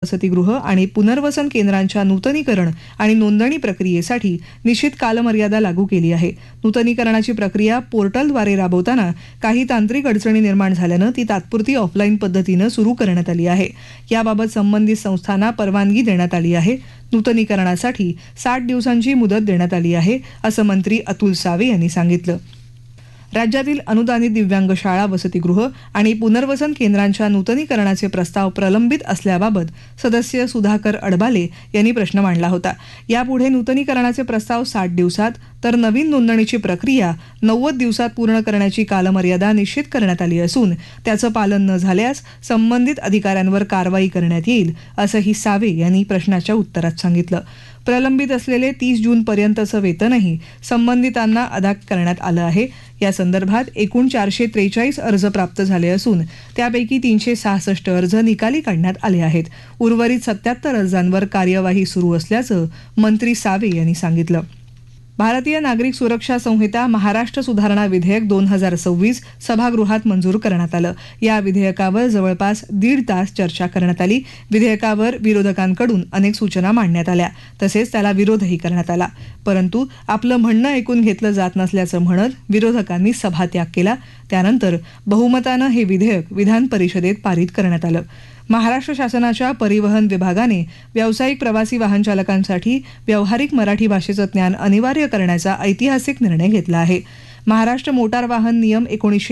वसतिगृह आणि पुनर्वसन केंद्रांच्या नूतनीकरण आणि नोंदणी प्रक्रियेसाठी निश्चित कालमर्यादा लागू केली आहे. नूतनीकरणाची प्रक्रिया पोर्टलद्वारे राबवताना काही तांत्रिक अडचणी निर्माण झाल्यानं ती तात्पुरती ऑफलाईन पद्धतीनं सुरू करण्यात आली आहे. याबाबत संबंधित संस्थांना परवानगी देण्यात आली आहे. नूतनीकरणासाठी 60 दिवसांची मुदत देण्यात आली आहे, असं मंत्री अतुल सावे यांनी सांगितलं. राज्यातील अनुदानित दिव्यांग शाळा, वसतिगृह आणि पुनर्वसन केंद्रांच्या नूतनीकरणाचे प्रस्ताव प्रलंबित असल्याबाबत सदस्य सुधाकर अडबाले यांनी प्रश्न मांडला होता. यापुढे नूतनीकरणाचे प्रस्ताव 60 दिवसात तर नवीन नोंदणीची प्रक्रिया 90 दिवसात पूर्ण करण्याची कालमर्यादा निश्चित करण्यात आली असून त्याचं पालन न झाल्यास संबंधित अधिकाऱ्यांवर कारवाई करण्यात येईल, असंही सावे यांनी प्रश्नाच्या उत्तरात सांगितलं. प्रलंबित असलेले 30 जूनपर्यंतचं वेतनही संबंधितांना अदा करण्यात आलं आहे. या संदर्भात एकूण 443 अर्ज प्राप्त झाले असून त्यापैकी 366 अर्ज निकाली काढण्यात आले आहेत. उर्वरित 77 अर्जांवर कार्यवाही सुरू असल्याचं मंत्री सावे यांनी सांगितलं. भारतीय नागरिक सुरक्षा संहिता महाराष्ट्र सुधारणा विधेयक 2026 सभागृहात मंजूर करण्यात आलं. या विधेयकावर जवळपास 1.5 तास चर्चा करण्यात आली. विधेयकावर विरोधकांकडून अनेक सूचना मांडण्यात आल्या, तसेच त्याला विरोधही करण्यात आला. परंतु आपलं म्हणणं ऐकून घेतलं जात नसल्याचं म्हणत विरोधकांनी सभात्याग केला. त्यानंतर बहुमतानं हे विधेयक विधान परिषदेत पारित करण्यात आलं. महाराष्ट्र शासनाच्या परिवहन विभागाने व्यावसायिक प्रवासी वाहन चालकांसाठी व्यावहारिक मराठी भाषेचं ज्ञान अनिवार्य करण्याचा ऐतिहासिक निर्णय घेतला आहे. महाराष्ट्र मोटार वाहन नियम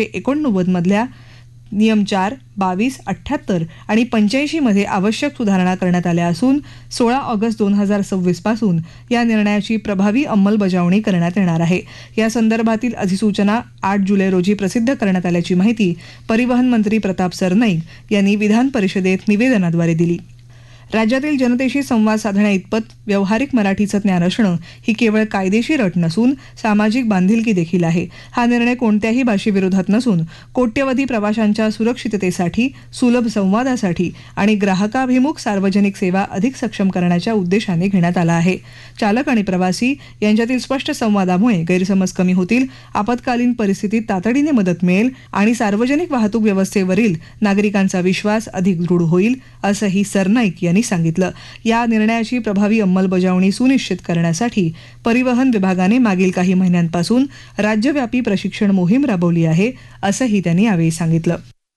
1989 मधल्या नियम 4, 22, 78 आणि 85 मध्ये आवश्यक सुधारणा करण्यात आल्या असून 16 ऑगस्ट 2026 पासून या निर्णयाची प्रभावी अंमलबजावणी करण्यात येणार आहे. या संदर्भातील अधिसूचना 8 जुलै रोजी प्रसिद्ध करण्यात आल्याची माहिती परिवहन मंत्री प्रताप सरनाईक यांनी विधान परिषदेत निवेदनाद्वारे दिली. राज्यातील जनतेशी संवाद साधण्या इतपत व्यावहारिक मराठीचं ज्ञान असणं ही केवळ कायदेशीर अट नसून सामाजिक बांधिलकी देखील आहे. हा निर्णय कोणत्याही भाषेविरोधात नसून कोट्यवधी प्रवाशांच्या सुरक्षिततेसाठी, सुलभ संवादासाठी आणि ग्राहकाभिमुख सार्वजनिक सेवा अधिक सक्षम करण्याच्या उद्देशाने घेण्यात आला आहे. चालक आणि प्रवासी यांच्यातील स्पष्ट संवादामुळे गैरसमज कमी होतील, आपत्कालीन परिस्थितीत तातडीने मदत मिळेल आणि सार्वजनिक वाहतूक व्यवस्थेवरील नागरिकांचा विश्वास अधिक दृढ होईल, असंही सरनाईक यांनी सांगितलं. या निर्णयाची प्रभावी अंमलबजावणी सुनिश्चित करण्यासाठी परिवहन विभागाने मागील काही महिन्यांपासून राज्यव्यापी प्रशिक्षण मोहीम राबवली आहे, असंही त्यांनी यावेळी सांगितलं.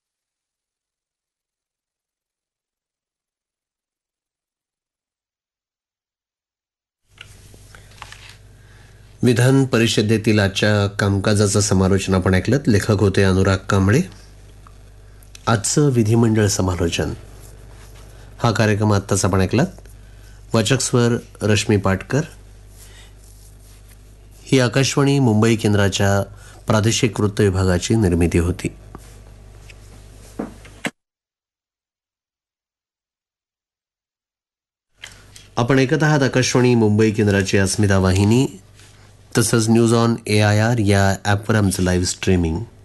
विधान परिषदेतील आजच्या कामकाजाचं समालोचन आपण ऐकलं. लेखक होते अनुराग कांबळे. आजचं विधिमंडळ समालोचन हा कार्यक्रम आत्ताच आपण ऐकलात. वाचक स्वर रश्मी पाटकर. ही आकाशवाणी मुंबई केंद्राच्या प्रादेशिक वृत्त विभागाची निर्मिती होती. आपण ऐकत आहात आकाशवाणी मुंबई केंद्राची अस्मिता वाहिनी तसंच न्यूज ऑन AIR या ॲपवर आमचं लाईव्ह स्ट्रीमिंग.